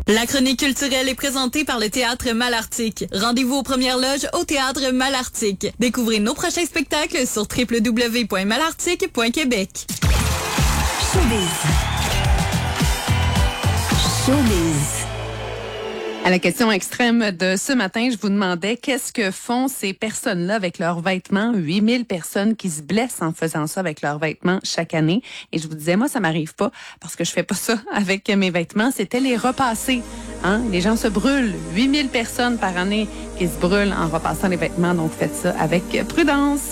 La chronique culturelle est présentée par le Théâtre Malartic. Rendez-vous aux premières loges au Théâtre Malartic. Découvrez nos prochains spectacles sur www.malartic.québec. Showbiz. À la question extrême de ce matin, je vous demandais qu'est-ce que font ces personnes-là avec leurs vêtements. 8000 personnes qui se blessent en faisant ça avec leurs vêtements chaque année. Et je vous disais, moi, ça m'arrive pas parce que je fais pas ça avec mes vêtements. C'était les repasser. Les gens se brûlent. 8000 personnes par année qui se brûlent en repassant les vêtements. Donc, faites ça avec prudence.